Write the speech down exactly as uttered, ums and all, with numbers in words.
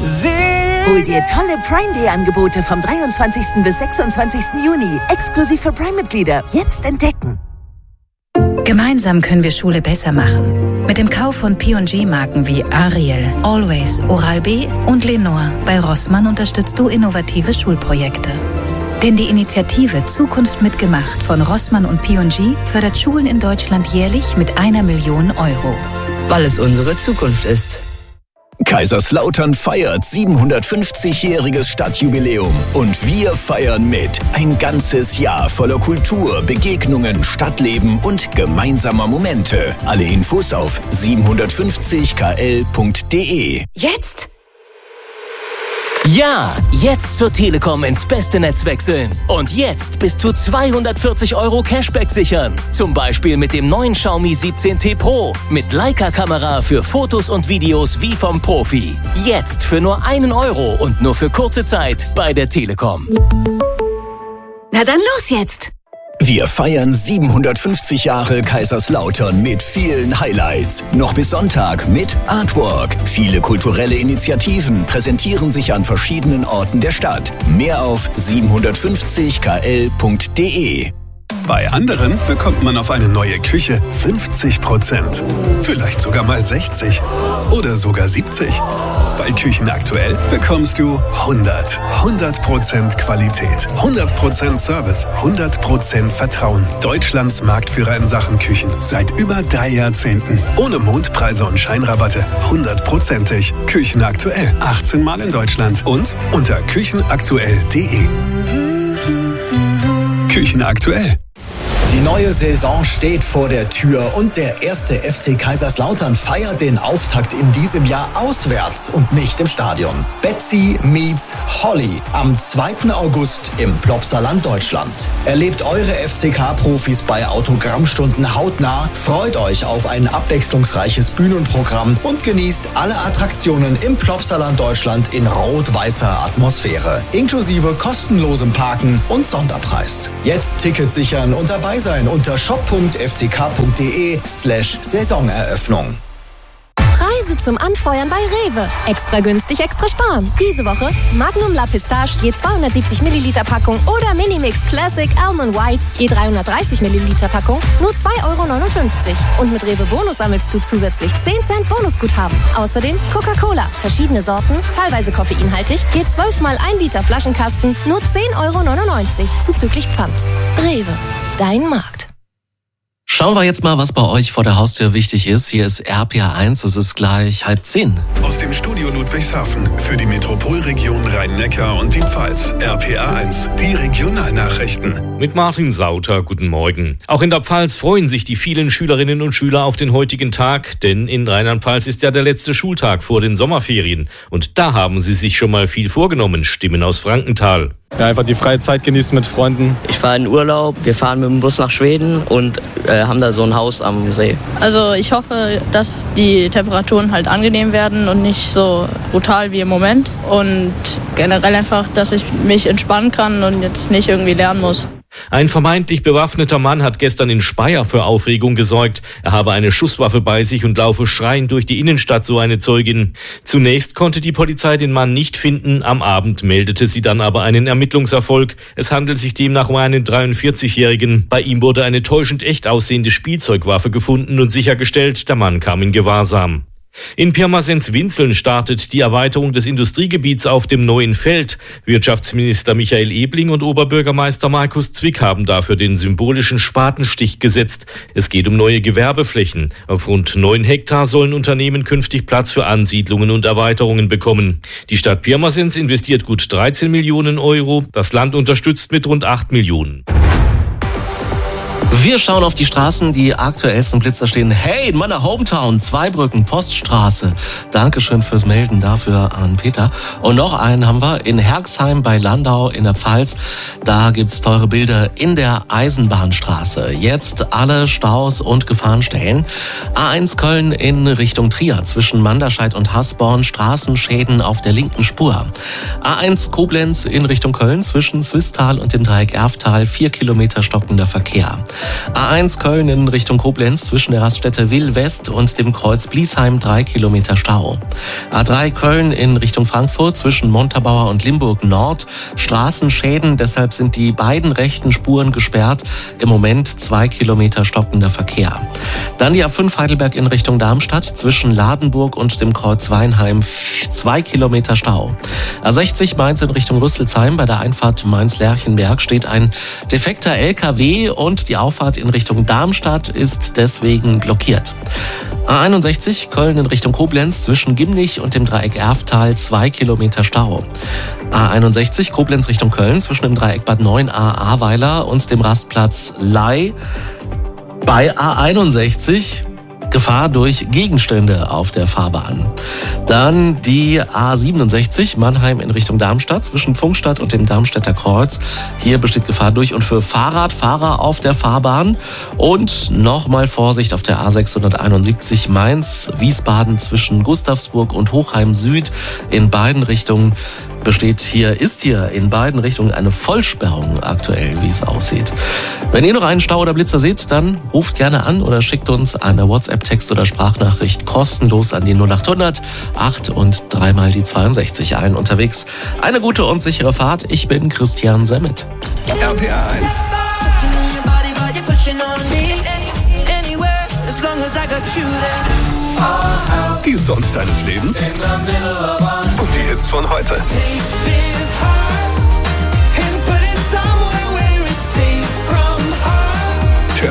Hol dir tolle Prime Day Angebote vom dreiundzwanzigsten bis sechsundzwanzigsten Juni. Exklusiv für Prime-Mitglieder. Jetzt entdecken. Gemeinsam können wir Schule besser machen. Mit dem Kauf von P und G-Marken wie Ariel, Always, Oral-B und Lenore bei Rossmann unterstützt du innovative Schulprojekte. Denn die Initiative Zukunft mitgemacht von Rossmann und P und G fördert Schulen in Deutschland jährlich mit einer Million Euro. Weil es unsere Zukunft ist. Kaiserslautern feiert siebenhundertfünfzigjähriges Stadtjubiläum und wir feiern mit. Ein ganzes Jahr voller Kultur, Begegnungen, Stadtleben und gemeinsamer Momente. Alle Infos auf siebenhundertfünfzig k l punkt d e. Jetzt? Ja, jetzt zur Telekom ins beste Netz wechseln. Und jetzt bis zu zweihundertvierzig Euro Cashback sichern. Zum Beispiel mit dem neuen Xiaomi siebzehn T Pro. Mit Leica-Kamera für Fotos und Videos wie vom Profi. Jetzt für nur einen Euro und nur für kurze Zeit bei der Telekom. Na dann los jetzt! Wir feiern siebenhundertfünfzig Jahre Kaiserslautern mit vielen Highlights. Noch bis Sonntag mit Artwork. Viele kulturelle Initiativen präsentieren sich an verschiedenen Orten der Stadt. Mehr auf siebenhundertfünfzig k l punkt d e. Bei anderen bekommt man auf eine neue Küche fünfzig Prozent. Vielleicht sogar mal sechzig oder sogar siebzig. Bei Küchen aktuell bekommst du hundert. hundert Prozent Qualität, hundert Prozent Service, hundert Prozent Vertrauen. Deutschlands Marktführer in Sachen Küchen. Seit über drei Jahrzehnten. Ohne Mondpreise und Scheinrabatte. hundertprozentig. Küchen aktuell. achtzehn Mal in Deutschland. Und unter küchenaktuell punkt d e. Küchen aktuell. Die neue Saison steht vor der Tür und der erste F C Kaiserslautern feiert den Auftakt in diesem Jahr auswärts und nicht im Stadion. Betsy meets Holly am zweiten August im Plopsaland Deutschland. Erlebt eure F C K-Profis bei Autogrammstunden hautnah, freut euch auf ein abwechslungsreiches Bühnenprogramm und genießt alle Attraktionen im Plopsaland Deutschland in rot-weißer Atmosphäre, inklusive kostenlosem Parken und Sonderpreis. Jetzt Tickets sichern und dabei sein unter shop punkt f c k punkt d e slash Saisoneröffnung. Preise zum Anfeuern bei Rewe. Extra günstig, extra sparen. Diese Woche Magnum La Pistache je zweihundertsiebzig Milliliter Packung oder Minimix Classic Almond White je dreihundertdreißig Milliliter Packung nur zwei Euro neunundfünfzig. Und mit Rewe Bonus sammelst du zusätzlich zehn Cent Bonusguthaben. Außerdem Coca-Cola, verschiedene Sorten, teilweise koffeinhaltig, je zwölf mal ein Liter Flaschenkasten nur zehn Euro neunundneunzig zuzüglich Pfand. Rewe, dein Markt. Schauen wir jetzt mal, was bei euch vor der Haustür wichtig ist. Hier ist R P R eins, es ist gleich halb zehn. Aus dem Studio Ludwigshafen für die Metropolregion Rhein-Neckar und die Pfalz. R P R eins, die Regionalnachrichten. Mit Martin Sauter, guten Morgen. Auch in der Pfalz freuen sich die vielen Schülerinnen und Schüler auf den heutigen Tag, denn in Rheinland-Pfalz ist ja der letzte Schultag vor den Sommerferien. Und da haben sie sich schon mal viel vorgenommen, Stimmen aus Frankenthal. Ja, einfach die freie Zeit genießen mit Freunden. Ich fahre in Urlaub, wir fahren mit dem Bus nach Schweden und äh, haben da so ein Haus am See. Also ich hoffe, dass die Temperaturen halt angenehm werden und nicht so brutal wie im Moment. Und generell einfach, dass ich mich entspannen kann und jetzt nicht irgendwie lernen muss. Ein vermeintlich bewaffneter Mann hat gestern in Speyer für Aufregung gesorgt. Er habe eine Schusswaffe bei sich und laufe schreiend durch die Innenstadt, so eine Zeugin. Zunächst konnte die Polizei den Mann nicht finden. Am Abend meldete sie dann aber einen Ermittlungserfolg. Es handelt sich demnach um einen dreiundvierzigjährigen. Bei ihm wurde eine täuschend echt aussehende Spielzeugwaffe gefunden und sichergestellt, der Mann kam in Gewahrsam. In Pirmasens-Winzeln startet die Erweiterung des Industriegebiets auf dem neuen Feld. Wirtschaftsminister Michael Ebling und Oberbürgermeister Markus Zwick haben dafür den symbolischen Spatenstich gesetzt. Es geht um neue Gewerbeflächen. Auf rund neun Hektar sollen Unternehmen künftig Platz für Ansiedlungen und Erweiterungen bekommen. Die Stadt Pirmasens investiert gut dreizehn Millionen Euro. Das Land unterstützt mit rund acht Millionen. Wir schauen auf die Straßen, die aktuellsten Blitzer stehen. Hey, in meiner Hometown, Zweibrücken, Poststraße. Dankeschön fürs Melden dafür an Peter. Und noch einen haben wir in Herxheim bei Landau in der Pfalz. Da gibt's teure Bilder in der Eisenbahnstraße. Jetzt alle Staus und Gefahrenstellen. A eins Köln in Richtung Trier zwischen Manderscheid und Hasborn. Straßenschäden auf der linken Spur. A eins Koblenz in Richtung Köln zwischen Swisttal und dem Dreieck Erftal. Vier Kilometer stockender Verkehr. A eins Köln in Richtung Koblenz zwischen der Raststätte Will West und dem Kreuz Bliesheim drei Kilometer Stau. A drei Köln in Richtung Frankfurt zwischen Montabaur und Limburg Nord. Straßenschäden, deshalb sind die beiden rechten Spuren gesperrt. Im Moment zwei Kilometer stockender Verkehr. Dann die A fünf Heidelberg in Richtung Darmstadt zwischen Ladenburg und dem Kreuz Weinheim zwei Kilometer Stau. A sechzig Mainz in Richtung Rüsselsheim bei der Einfahrt Mainz-Lerchenberg steht ein defekter L K W und die Auffahrt in Richtung Darmstadt ist deswegen blockiert. A einundsechzig Köln in Richtung Koblenz zwischen Gimnich und dem Dreieck Erftal zwei Kilometer Stau. A einundsechzig Koblenz Richtung Köln zwischen dem Dreieck Bad neun a Ahrweiler und dem Rastplatz Ley. Bei A einundsechzig Gefahr durch Gegenstände auf der Fahrbahn. Dann die A siebenundsechzig Mannheim in Richtung Darmstadt zwischen Pfungstadt und dem Darmstädter Kreuz. Hier besteht Gefahr durch und für Fahrradfahrer auf der Fahrbahn. Und nochmal Vorsicht auf der A sechshunderteinundsiebzig Mainz-Wiesbaden zwischen Gustavsburg und Hochheim Süd. In beiden Richtungen besteht hier, ist hier in beiden Richtungen eine Vollsperrung aktuell, wie es aussieht. Wenn ihr noch einen Stau oder Blitzer seht, dann ruft gerne an oder schickt uns eine WhatsApp-Text oder Sprachnachricht kostenlos an die null achthundert acht und dreimal die zweiundsechzig ein. Unterwegs eine gute und sichere Fahrt. Ich bin Christian Semmet. R P R eins. Die Songs deines Lebens und die Hits von heute.